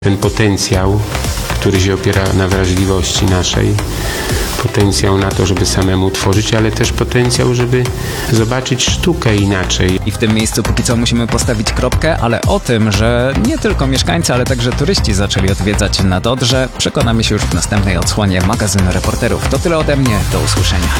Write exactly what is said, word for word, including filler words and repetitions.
Ten potencjał, który się opiera na wrażliwości naszej, potencjał na to, żeby samemu tworzyć, ale też potencjał, żeby zobaczyć sztukę inaczej. I w tym miejscu póki co musimy postawić kropkę, ale o tym, że nie tylko mieszkańcy, ale także turyści zaczęli odwiedzać Nad Odrze, przekonamy się już w następnej odsłonie magazynu Reporterów. To tyle ode mnie, do usłyszenia.